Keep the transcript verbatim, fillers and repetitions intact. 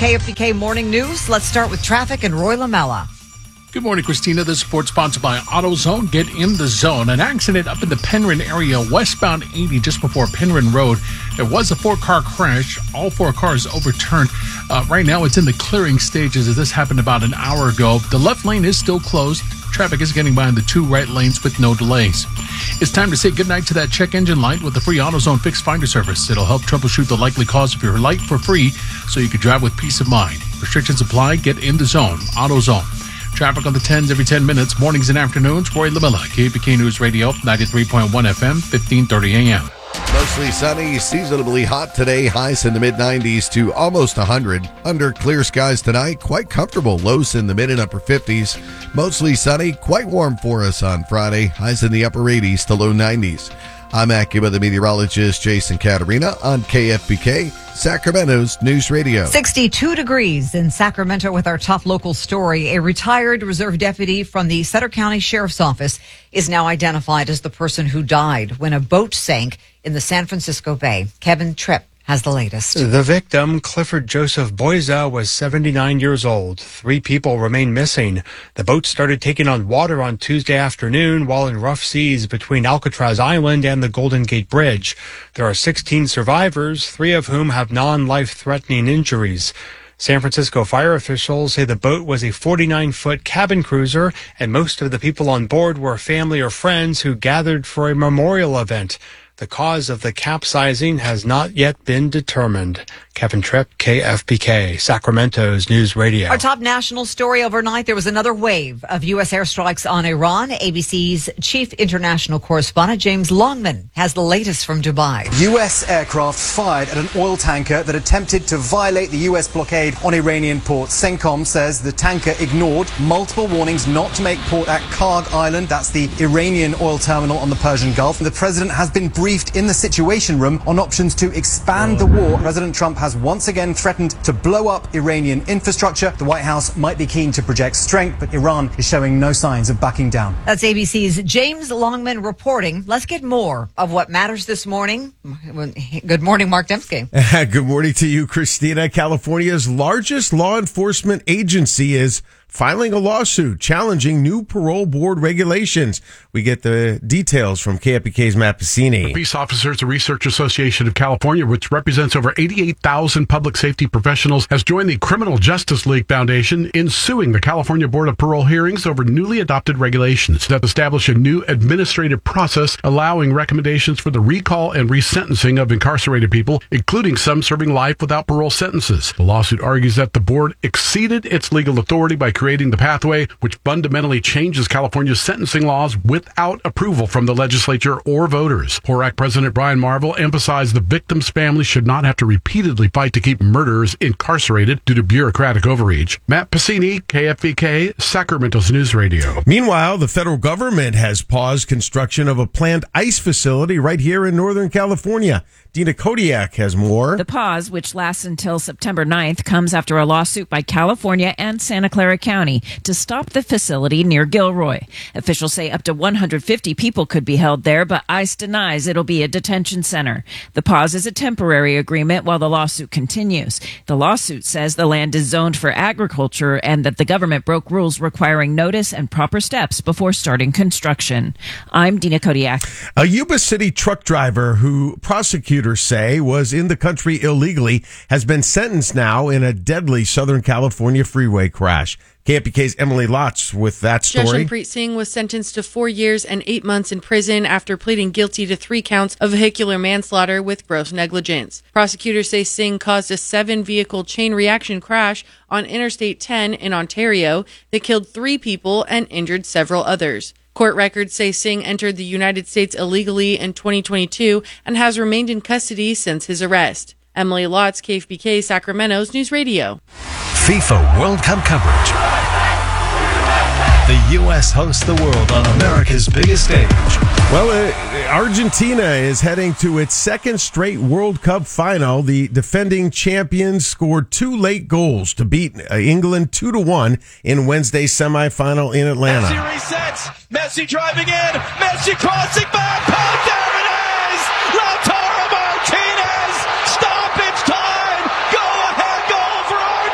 K F B K Morning News. Let's start with traffic and Roy Lamella. Good morning, Christina. This report sponsored by AutoZone. Get in the zone. An accident up in the Penryn area, westbound eighty, just before Penryn Road. There was a four-car crash. All four cars overturned. Uh, right now, it's in the clearing stages as this happened about an hour ago. The left lane is still closed. Traffic is getting by in the two right lanes with no delays. It's time to say goodnight to that check engine light with the free AutoZone Fix Finder service. It'll help troubleshoot the likely cause of your light for free so you can drive with peace of mind. Restrictions apply. Get in the zone. AutoZone. Traffic on the tens every ten minutes, mornings and afternoons. Roy Lamella, K F B K News Radio, ninety-three point one F M, fifteen thirty A M. Mostly sunny, seasonably hot today. Highs in the mid nineties to almost one hundred. Under clear skies tonight, quite comfortable. Lows in the mid and upper fifties. Mostly sunny, quite warm for us on Friday. Highs in the upper eighties to low nineties. I'm Acura, the meteorologist Jason Caterina on K F B K, Sacramento's News Radio. sixty-two degrees in Sacramento with our top local story. A retired reserve deputy from the Sutter County Sheriff's Office is now identified as the person who died when a boat sank in the San Francisco Bay. Kevin Tripp has the latest. The victim, Clifford Joseph Boyza, was seventy-nine years old. Three people remain missing. The boat started taking on water on Tuesday afternoon while in rough seas between Alcatraz Island and the Golden Gate Bridge. There are sixteen survivors, three of whom have non-life-threatening injuries. San Francisco fire officials say the boat was a forty-nine foot cabin cruiser, and most of the people on board were family or friends who gathered for a memorial event. The cause of the capsizing has not yet been determined. Kevin Tripp, K F B K, Sacramento's News Radio. Our top national story overnight, there was another wave of U S airstrikes on Iran. A B C's chief international correspondent James Longman has the latest from Dubai. U S aircraft fired at an oil tanker that attempted to violate the U S blockade on Iranian ports. CENTCOM says the tanker ignored multiple warnings not to make port at Karg Island. That's the Iranian oil terminal on the Persian Gulf. The president has been briefed in the Situation Room on options to expand the war. President Trump has once again threatened to blow up Iranian infrastructure. The White House might be keen to project strength, but Iran is showing no signs of backing down. That's A B C's James Longman reporting. Let's get more of what matters this morning. Good morning, Mark Dembski. Good morning to you, Christina. California's largest law enforcement agency is filing a lawsuit challenging new parole board regulations. We get the details from K F B K's Matt Pacini. The Peace Officers Research Association of California, which represents over eighty-eight thousand public safety professionals, has joined the Criminal Justice League Foundation in suing the California Board of Parole Hearings over newly adopted regulations that establish a new administrative process allowing recommendations for the recall and resentencing of incarcerated people, including some serving life without parole sentences. The lawsuit argues that the board exceeded its legal authority by creating the pathway, which fundamentally changes California's sentencing laws without approval from the legislature or voters. P O R A C President Brian Marvel emphasized the victims' families should not have to repeatedly fight to keep murderers incarcerated due to bureaucratic overreach. Matt Pacini, K F B K, Sacramento's News Radio. Meanwhile, the federal government has paused construction of a planned ICE facility right here in Northern California. Dina Kodiak has more. The pause, which lasts until September ninth, comes after a lawsuit by California and Santa Clara County to stop the facility near Gilroy. Officials say up to one hundred fifty people could be held there, but ICE denies it'll be a detention center. The pause is a temporary agreement while the lawsuit continues. The lawsuit says the land is zoned for agriculture and that the government broke rules requiring notice and proper steps before starting construction. I'm Dina Kodiak. A Yuba City truck driver who prosecutors say was in the country illegally has been sentenced now in a deadly Southern California freeway crash. K F B K's Emily Lotz with that story. Jashanpreet Singh was sentenced to four years and eight months in prison after pleading guilty to three counts of vehicular manslaughter with gross negligence. Prosecutors say Singh caused a seven-vehicle chain reaction crash on Interstate ten in Ontario that killed three people and injured several others. Court records say Singh entered the United States illegally in twenty twenty-two and has remained in custody since his arrest. Emily Lotz, K F B K, Sacramento's News Radio. FIFA World Cup coverage. The U S hosts the world on America's biggest stage. Well, uh, Argentina is heading to its second straight World Cup final. The defending champions scored two late goals to beat uh, England two to one in Wednesday's semifinal in Atlanta. Messi resets. Messi driving in. Messi crossing back. Popped